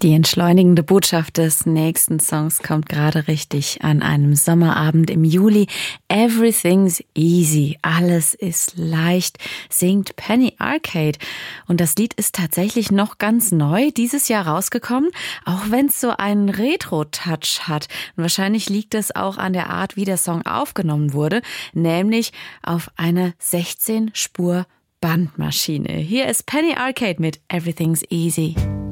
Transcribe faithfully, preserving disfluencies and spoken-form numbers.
Die entschleunigende Botschaft des nächsten Songs kommt gerade richtig an einem Sommerabend im Juli. Everything's easy, alles ist leicht, singt Penny Arcade. Und das Lied ist tatsächlich noch ganz neu, dieses Jahr rausgekommen, auch wenn es so einen Retro-Touch hat. Und wahrscheinlich liegt es auch an der Art, wie der Song aufgenommen wurde, nämlich auf einer sechzehn Spur Bandmaschine. Hier ist Penny Arcade mit Everything's Easy.